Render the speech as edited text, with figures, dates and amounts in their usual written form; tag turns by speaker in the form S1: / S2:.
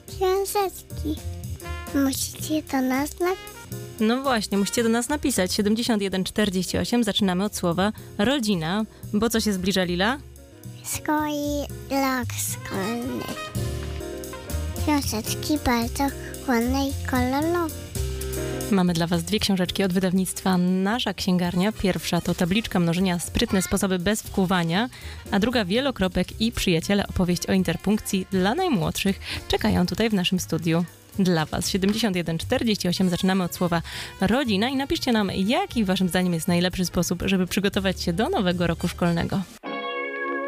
S1: książeczki. Musicie do nas napisać.
S2: No właśnie, musicie do nas napisać. 7148, zaczynamy od słowa rodzina. Bo co się zbliża, Lila?
S1: Rok szkolny. Książeczki bardzo ładne i kolorowe.
S2: Mamy dla Was 2 książeczki od wydawnictwa Nasza Księgarnia. Pierwsza to tabliczka mnożenia Sprytne sposoby bez wkuwania, a druga Wielokropek i Przyjaciele, opowieść o interpunkcji dla najmłodszych. Czekają tutaj w naszym studiu dla Was. 7148, zaczynamy od słowa rodzina i napiszcie nam, jaki Waszym zdaniem jest najlepszy sposób, żeby przygotować się do nowego roku szkolnego.